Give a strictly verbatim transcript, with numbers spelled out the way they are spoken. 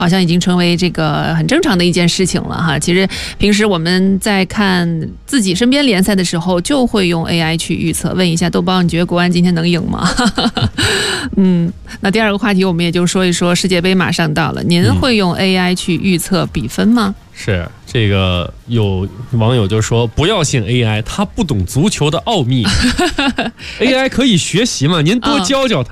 好像已经成为这个很正常的一件事情了哈。其实平时我们在看自己身边联赛的时候，就会用 A I 去预测。问一下豆包，你觉得国安今天能赢吗？嗯，那第二个话题我们也就说一说世界杯马上到了，您会用 A I 去预测比分吗？ 是，这个有网友就说不要信 A I， 他不懂足球的奥秘。A I 可以学习嘛，您多教教他。